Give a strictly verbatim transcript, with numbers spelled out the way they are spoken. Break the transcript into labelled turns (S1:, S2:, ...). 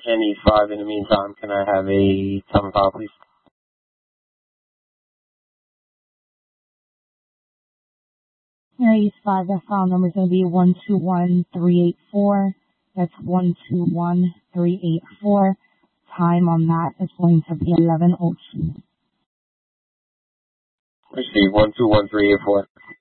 S1: ten eighty-five. In the meantime, can I have a time and file, please?
S2: ten eighty-five, that file number is going to be one two one three eight four. That's one two one three eight four. Time on that is going to be eleven oh two.
S1: Receive one two one three eight four.